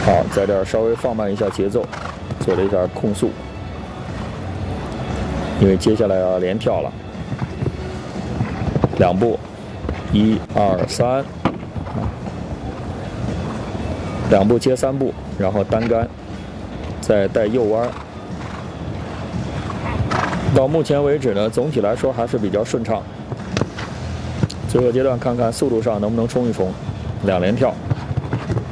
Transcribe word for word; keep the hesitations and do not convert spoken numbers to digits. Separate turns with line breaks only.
好，在这儿稍微放慢一下节奏，做了一下控速，因为接下来要连跳了，两步，一二三，两步接三步，然后单杆，再带右弯。到目前为止呢，总体来说还是比较顺畅。最后阶段看看速度上能不能冲一冲，两连跳。